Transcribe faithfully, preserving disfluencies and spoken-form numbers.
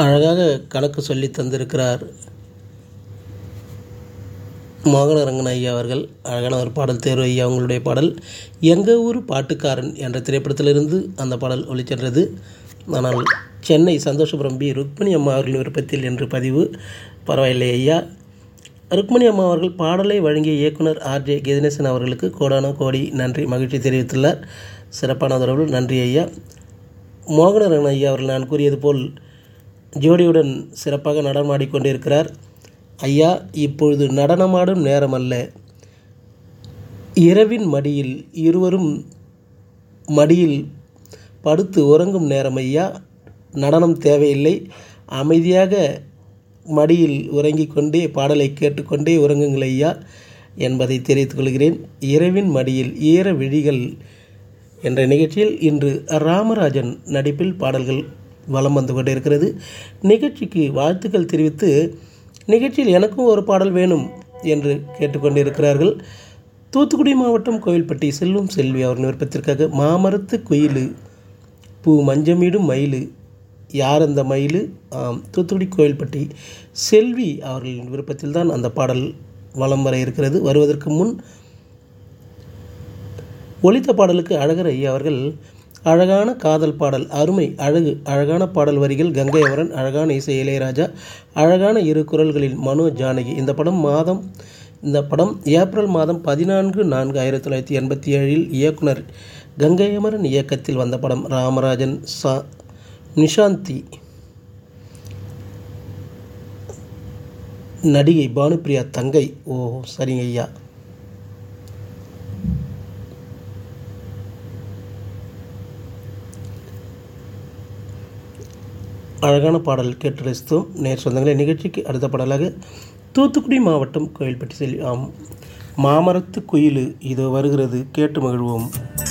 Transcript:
அழகாக கணக்கு சொல்லி தந்திருக்கிறார் மோகனரங்கன் ஐயா அவர்கள். அழகான ஒரு பாடல் தேர்வு ஐயா. அவங்களுடைய பாடல் எங்கள் ஊர் பாட்டுக்காரன் என்ற திரைப்படத்திலிருந்து அந்த பாடல் ஒலிச்சென்றது. ஆனால் சென்னை சந்தோஷபுரம் பி ருக்மணி அம்மா அவர்களின் விருப்பத்தில் என்று பதிவு. பரவாயில்லை ஐயா. ருக்மணி அம்மா அவர்கள் பாடலை வழங்கிய இயக்குனர் ஆர்ஜே கதிநேசன் அவர்களுக்கு கோடான கோடி நன்றி, மகிழ்ச்சி தெரிவித்துள்ளார். சிறப்பான உறவு, நன்றி ஐயா. மோகனரங்கன் ஐயா அவர்கள் நான் கூறியது போல் ஜோடியுடன் சிறப்பாக நடனமாடிக்கொண்டிருக்கிறார் ஐயா. இப்பொழுது நடனமாடும் நேரம் அல்ல, இரவின் மடியில் இருவரும் மடியில் படுத்து உறங்கும் நேரம் ஐயா. நடனம் தேவையில்லை, அமைதியாக மடியில் உறங்கிக் கொண்டே பாடலை கேட்டுக்கொண்டே உறங்குங்கள் ஐயா என்பதை தெரிவித்துக் கொள்கிறேன். இரவின் மடியில் ஈர விழிகள் என்ற நிகழ்ச்சியில் இன்று ராமராஜன் நடிப்பில் பாடல்கள் வலம் வந்து கொண்டிருக்கிறது. நிகழ்ச்சிக்கு வாழ்த்துக்கள் தெரிவித்து நிகழ்ச்சியில் எனக்கும் ஒரு பாடல் வேணும் என்று கேட்டுக்கொண்டிருக்கிறார்கள். தூத்துக்குடி மாவட்டம் கோவில்பட்டி செல்லும் செல்வி அவர்கள் விருப்பத்திற்காக மாமரத்து குயிலு பூ மஞ்சமிடும் மயிலு யார் அந்த மயிலு, ஆம் தூத்துக்குடி கோவில்பட்டி செல்வி அவர்களின் விருப்பத்தில் தான் அந்த பாடல் வலம் வர இருக்கிறது. வருவதற்கு முன் ஒலித்த பாடலுக்கு அழகர் ஐயா அவர்கள் அழகான காதல் பாடல், அருமை, அழகு, அழகான பாடல் வரிகள் கங்கை அமரன், அழகான இசை இளையராஜா, அழகான இரு குரல்களில் மனோ ஜானகி. இந்த படம் மாதம் இந்த படம் ஏப்ரல் மாதம் பதினான்கு நான்கு ஆயிரத்தி தொள்ளாயிரத்தி எண்பத்தி ஏழில் இயக்குனர் கங்கை அமரன் இயக்கத்தில் வந்த படம். ராமராஜன், சா நிஷாந்தி, நடிகை பானுப்பிரியா தங்கை. ஓ சரிங்க ஐயா. அழகான பாடல் கேட்டு ரசித்தோம். நேர் சொந்தங்களே, நிகழ்ச்சிக்கு அடுத்த பாடலாக தூத்துக்குடி மாவட்டம் கோவில்பட்டி செல்வி ஆம் மாமரத்து குயிலு இதோ வருகிறது, கேட்டு மகிழ்வோம்.